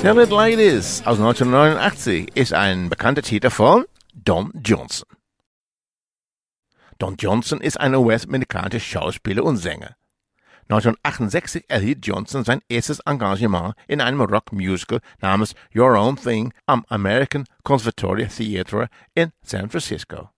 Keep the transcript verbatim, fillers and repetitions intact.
Tell It Like It Is aus neunzehnhundertneunundachtzig ist ein bekannter Titel von Don Johnson. Don Johnson ist ein U S-amerikanischer Schauspieler und Sänger. neunzehnhundertachtundsechzig erhielt Johnson sein erstes Engagement in einem Rockmusical namens Your Own Thing am American Conservatory Theatre in San Francisco.